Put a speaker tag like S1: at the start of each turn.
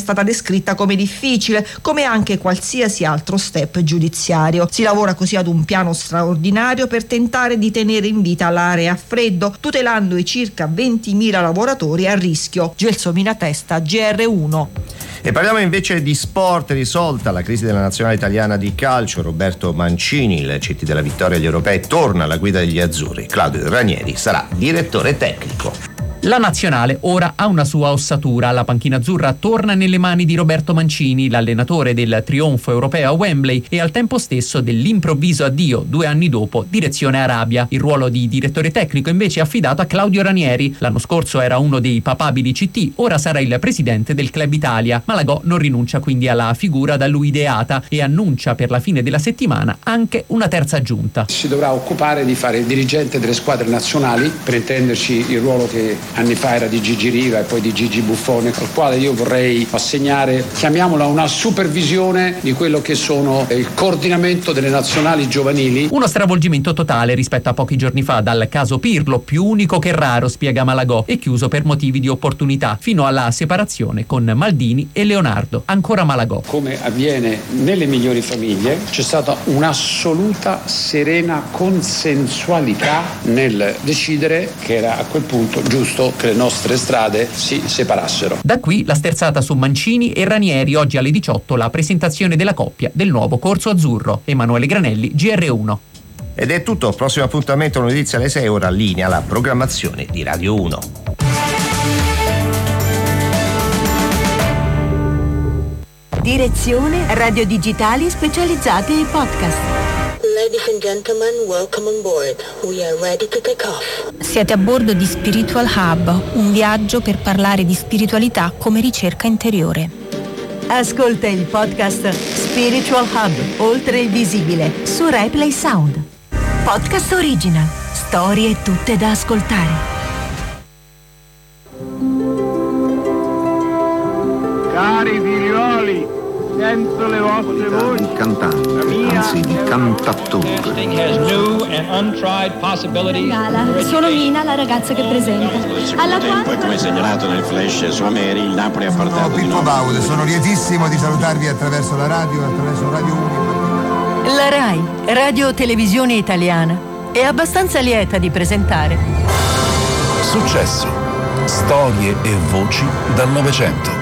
S1: stata descritta come difficile, come anche qualsiasi altro step giudiziario. Si lavora così ad un piano straordinario per tentare di tenere in vita l'area a freddo, tutelando i circa 20.000 lavoratori a rischio. Gelsomina Testa, GR1.
S2: E parliamo invece di sport. Risolta la crisi della nazionale italiana di calcio, Roberto Mancini, il CT della vittoria agli europei, torna alla guida degli azzurri. Claudio Ranieri sarà direttore tecnico.
S3: La nazionale ora ha una sua ossatura. La panchina azzurra torna nelle mani di Roberto Mancini, l'allenatore del trionfo europeo a Wembley e al tempo stesso dell'improvviso addio 2 anni dopo direzione Arabia. Il ruolo di direttore tecnico invece è affidato a Claudio Ranieri. L'anno scorso era uno dei papabili CT, ora sarà il presidente del Club Italia. Malagò non rinuncia quindi alla figura da lui ideata e annuncia per la fine della settimana anche una terza giunta.
S4: Si dovrà occupare di fare il dirigente delle squadre nazionali, per intenderci il ruolo che anni fa era di Gigi Riva e poi di Gigi Buffone, al quale io vorrei assegnare, chiamiamola, una supervisione di quello che sono il coordinamento delle nazionali giovanili.
S3: Uno stravolgimento totale rispetto a pochi giorni fa, dal caso Pirlo, più unico che raro, spiega Malagò, e chiuso per motivi di opportunità, fino alla separazione con Maldini e Leonardo. Ancora Malagò.
S4: Come avviene nelle migliori famiglie, c'è stata un'assoluta serena consensualità nel decidere che era a quel punto giusto che le nostre strade si separassero.
S3: Da qui la sterzata su Mancini e Ranieri. Oggi alle 18 la presentazione della coppia del nuovo corso azzurro. Emanuele Granelli, GR1.
S2: Ed è tutto. Prossimo appuntamento lunedì alle 6, ora linea la programmazione di Radio 1.
S5: Direzione Radio Digitali specializzate in podcast.
S6: Ladies and gentlemen, welcome on board. We are ready to take off.
S7: Siete a bordo di Spiritual Hub, un viaggio per parlare di spiritualità come ricerca interiore.
S5: Ascolta il podcast Spiritual Hub, oltre il visibile, su Replay Sound. Podcast original, storie tutte da ascoltare.
S8: Cari figlioli, sento le vostre voci.
S9: Di cantante, anzi di cantattore.
S10: Gala, sono Mina, la ragazza che presenta. Alla
S11: tempo, come segnalato nel flash su Ameri, il Napoli ha portato.
S12: Sono Pippo Baude, sono lietissimo di salutarvi attraverso la radio e attraverso Radio 1.
S5: La RAI, Radio Televisione Italiana, è abbastanza lieta di presentare
S13: Successo, storie e voci dal Novecento.